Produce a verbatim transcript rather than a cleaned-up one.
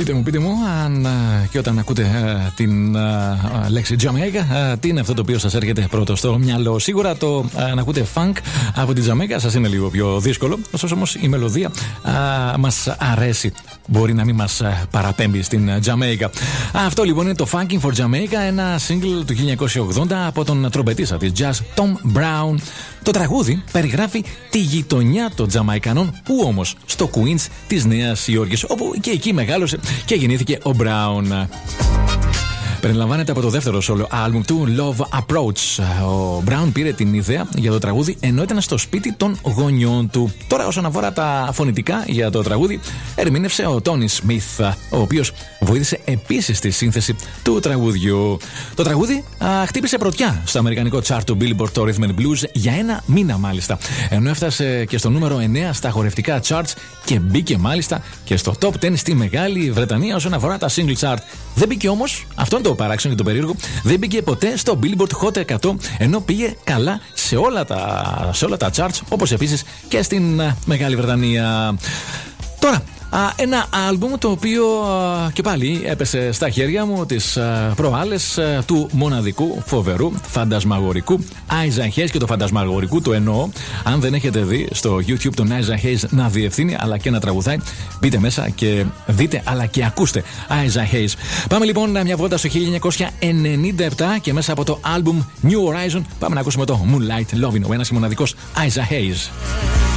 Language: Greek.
Πείτε μου, πείτε μου, αν και όταν ακούτε uh, την uh, λέξη Jamaica, uh, τι είναι αυτό το οποίο σας έρχεται πρώτο στο μυαλό. Σίγουρα το uh, να ακούτε funk από τη Jamaica σας είναι λίγο πιο δύσκολο. Ωστόσο όμως η μελωδία uh, μας αρέσει. Μπορεί να μην μας uh, παραπέμπει στην uh, Jamaica. Αυτό λοιπόν είναι το Funkin' for Jamaica, ένα single του χίλια εννιακόσια ογδόντα από τον τρομπετίστα της jazz Tom Brown. Το τραγούδι περιγράφει τη γειτονιά των Τζαμαϊκανών, που όμως στο Queens της Νέας Υόρκης, όπου και εκεί μεγάλωσε και γεννήθηκε ο Brown. Περιλαμβάνεται από το δεύτερο solo album του Love Approach. Ο Brown πήρε την ιδέα για το τραγούδι ενώ ήταν στο σπίτι των γονιών του. Τώρα, όσον αφορά τα φωνητικά για το τραγούδι, ερμήνευσε ο Tony Smith, ο οποίος βοήθησε επίσης στη σύνθεση του τραγουδιού. Το τραγούδι α, χτύπησε πρωτιά στο αμερικανικό chart του Billboard το Rhythm and Blues για ένα μήνα μάλιστα. Ενώ έφτασε και στο νούμερο εννέα στα χορευτικά charts και μπήκε μάλιστα και στο top δέκα στη Μεγάλη Βρετανία όσον αφορά τα single chart. Δεν μπήκε όμως, αυτό είναι το παράξενο και το περίεργο, δεν μπήκε ποτέ στο Billboard Hot εκατό, ενώ πήγε καλά σε όλα τα, σε όλα τα charts, όπως επίσης και στην uh, Μεγάλη Βρετανία. Τώρα, Α, ένα άλμπουμ το οποίο α, και πάλι έπεσε στα χέρια μου τις α, προάλλες α, του μοναδικού, φοβερού, φαντασμαγορικού Isaac Hayes, και το φαντασμαγορικού το εννοώ. Αν δεν έχετε δει στο YouTube τον Isaac Hayes να διευθύνει αλλά και να τραγουδάει, μπείτε μέσα και δείτε αλλά και ακούστε Isaac Hayes. Πάμε λοιπόν μια βόλτα στο χίλια εννιακόσια ενενήντα επτά και μέσα από το άλμπουμ New Horizon πάμε να ακούσουμε το Moonlight Lovin', ο ένας και μοναδικός Isaac Hayes.